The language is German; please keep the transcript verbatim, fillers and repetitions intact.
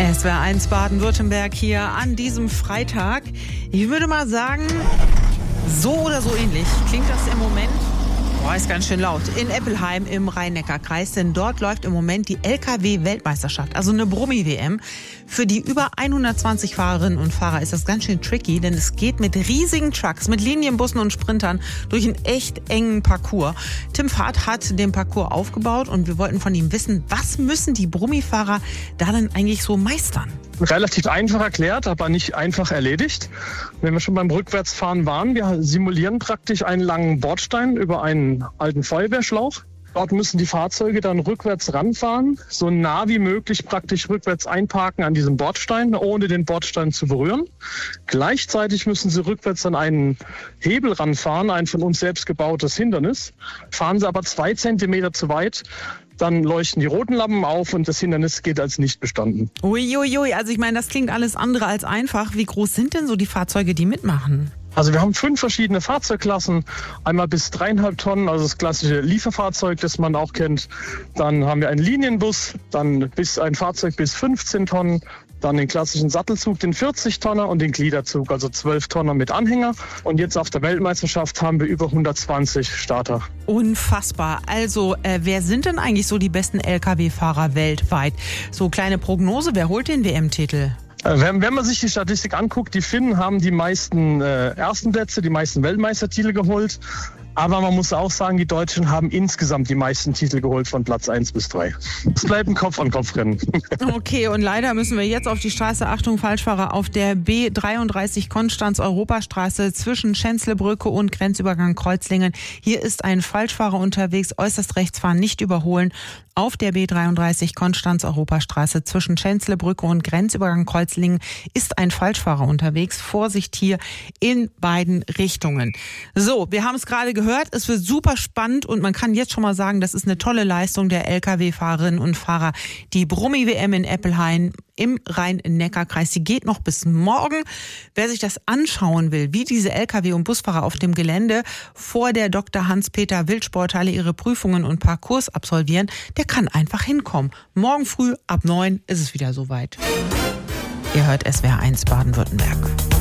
S W R eins Baden-Württemberg hier an diesem Freitag. Ich würde mal sagen, so oder so ähnlich klingt das im Moment. Boah, ist ganz schön laut. In Eppelheim im Rhein-Neckar-Kreis, denn dort läuft im Moment die L K W-Weltmeisterschaft, also eine Brummi-W M. Für die über hundertzwanzig Fahrerinnen und Fahrer ist das ganz schön tricky, denn es geht mit riesigen Trucks, mit Linienbussen und Sprintern durch einen echt engen Parcours. Tim Fahrt hat den Parcours aufgebaut und wir wollten von ihm wissen, was müssen die Brummi-Fahrer da denn eigentlich so meistern? Relativ einfach erklärt, aber nicht einfach erledigt. Wenn wir schon beim Rückwärtsfahren waren, wir simulieren praktisch einen langen Bordstein über einen alten Feuerwehrschlauch. Dort müssen die Fahrzeuge dann rückwärts ranfahren, so nah wie möglich praktisch rückwärts einparken an diesem Bordstein, ohne den Bordstein zu berühren. Gleichzeitig müssen sie rückwärts an einen Hebel ranfahren, ein von uns selbst gebautes Hindernis. Fahren sie aber zwei Zentimeter zu weit, dann leuchten die roten Lampen auf und das Hindernis geht als nicht bestanden. Uiuiui, also ich meine, das klingt alles andere als einfach. Wie groß sind denn so die Fahrzeuge, die mitmachen? Also wir haben fünf verschiedene Fahrzeugklassen, einmal bis dreieinhalb Tonnen, also das klassische Lieferfahrzeug, das man auch kennt. Dann haben wir einen Linienbus, dann bis ein Fahrzeug bis fünfzehn Tonnen. Dann den klassischen Sattelzug, den vierzig Tonner und den Gliederzug, also zwölf Tonner mit Anhänger. Und jetzt auf der Weltmeisterschaft haben wir über hundertzwanzig Starter. Unfassbar. Also äh, wer sind denn eigentlich so die besten L K W-Fahrer weltweit? So kleine Prognose, wer holt den W M-Titel? Wenn, wenn man sich die Statistik anguckt, die Finnen haben die meisten äh, ersten Plätze, die meisten Weltmeistertitel geholt. Aber man muss auch sagen, die Deutschen haben insgesamt die meisten Titel geholt von Platz eins bis drei. Es bleibt ein Kopf-an-Kopf-Rennen. Okay, und leider müssen wir jetzt auf die Straße, Achtung Falschfahrer, auf der B dreiunddreißig Konstanz-Europastraße zwischen Schänzlebrücke und Grenzübergang Kreuzlingen. Hier ist ein Falschfahrer unterwegs, äußerst rechts fahren, nicht überholen. Auf der B dreiunddreißig Konstanz-Europastraße zwischen Schänzlebrücke und Grenzübergang Kreuzlingen ist ein Falschfahrer unterwegs. Vorsicht hier in beiden Richtungen. So, wir haben es gerade gehört, es wird super spannend und man kann jetzt schon mal sagen, das ist eine tolle Leistung der L K W-Fahrerinnen und Fahrer. Die Brummi-W M in Eppelheim im Rhein-Neckar-Kreis, die geht noch bis morgen. Wer sich das anschauen will, wie diese L K W- und Busfahrer auf dem Gelände vor der Doktor Hans-Peter Wild-Sporthalle ihre Prüfungen und Parcours absolvieren, der kann einfach hinkommen. Morgen früh ab neun ist es wieder soweit. Ihr hört S W R eins Baden-Württemberg.